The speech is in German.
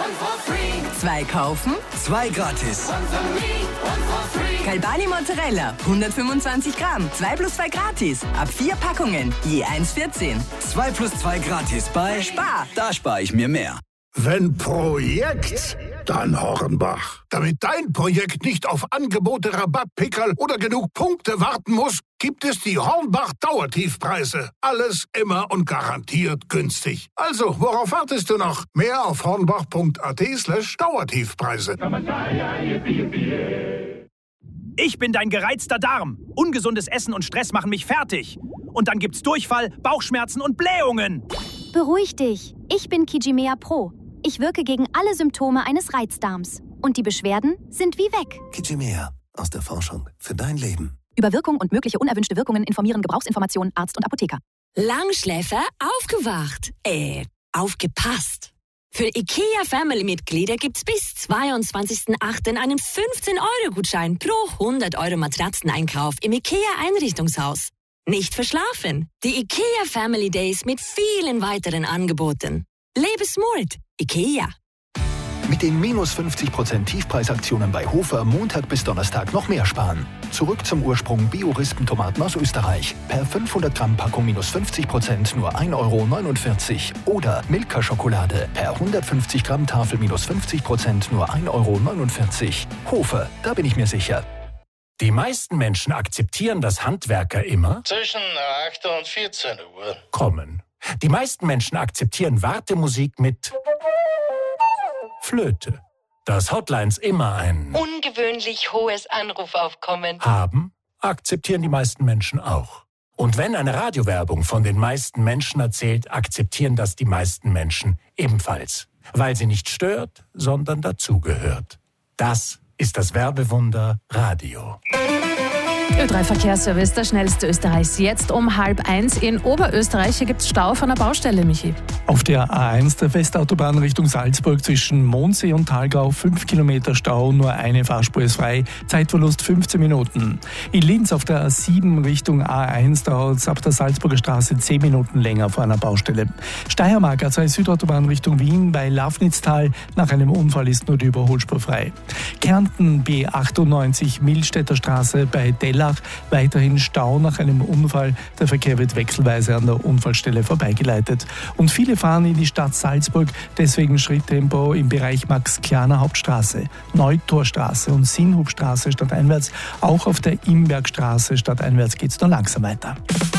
2 kaufen, 2 gratis. Galbani Mozzarella, 125 Gramm, 2 plus 2 gratis. Ab 4 Packungen, je 1,14. 2 plus 2 gratis bei Spar. Da spare ich mir mehr. Wenn Projekt, dann Hornbach. Damit dein Projekt nicht auf Angebote, Rabattpickerl oder genug Punkte warten muss, gibt es die Hornbach Dauertiefpreise. Alles immer und garantiert günstig. Also, worauf wartest du noch? Mehr auf hornbach.at/Dauertiefpreise. Ich bin dein gereizter Darm. Ungesundes Essen und Stress machen mich fertig. Und dann gibt's Durchfall, Bauchschmerzen und Blähungen. Beruhig dich. Ich bin Kijimea Pro. Ich wirke gegen alle Symptome eines Reizdarms. Und die Beschwerden sind wie weg. Kijimea. Aus der Forschung für dein Leben. Über Wirkung und mögliche unerwünschte Wirkungen informieren Gebrauchsinformationen Arzt und Apotheker. Langschläfer aufgewacht. Aufgepasst. Für IKEA-Family-Mitglieder gibt's bis 22.08. einen 15-Euro-Gutschein pro 100 Euro Matratzeneinkauf im IKEA-Einrichtungshaus. Nicht verschlafen. Die IKEA Family Days mit vielen weiteren Angeboten. Lebe smart. IKEA. Mit den minus 50% Tiefpreisaktionen bei Hofer Montag bis Donnerstag noch mehr sparen. Zurück zum Ursprung Bio-Rispentomaten aus Österreich. Per 500 Gramm Packung minus 50% nur 1,49 €. Oder Milka-Schokolade. Per 150 Gramm Tafel minus 50% nur 1,49 €. Hofer, da bin ich mir sicher. Die meisten Menschen akzeptieren, dass Handwerker immer zwischen 8 und 14 Uhr kommen. Die meisten Menschen akzeptieren Wartemusik mit Flöte. Dass Hotlines immer ein Ungewöhnlich hohes Anrufaufkommen haben, akzeptieren die meisten Menschen auch. Und wenn eine Radiowerbung von den meisten Menschen erzählt, akzeptieren das die meisten Menschen ebenfalls. Weil sie nicht stört, sondern dazugehört. Das ist das Werbewunder Radio. Ö3-Verkehrsservice, der schnellste Österreichs. Jetzt um 12:30 in Oberösterreich. Hier gibt es Stau auf einer Baustelle, Michi. Auf der A1 der Westautobahn Richtung Salzburg zwischen Mondsee und Thalgau 5 Kilometer Stau, nur eine Fahrspur ist frei. Zeitverlust 15 Minuten. In Linz auf der A7 Richtung A1 dauert es ab der Salzburger Straße 10 Minuten länger vor einer Baustelle. Steiermark A2 Südautobahn Richtung Wien bei Lafnitztal. Nach einem Unfall ist nur die Überholspur frei. Kärnten B98 Millstätter Straße bei Dellach. Weiterhin Stau nach einem Unfall. Der Verkehr wird wechselweise an der Unfallstelle vorbeigeleitet. Und viele fahren in die Stadt Salzburg, deswegen Schritttempo im Bereich Max-Klaner Hauptstraße, Neutorstraße und Sinnhubstraße stadteinwärts. Auch auf der Imbergstraße stadteinwärts geht es nur langsam weiter.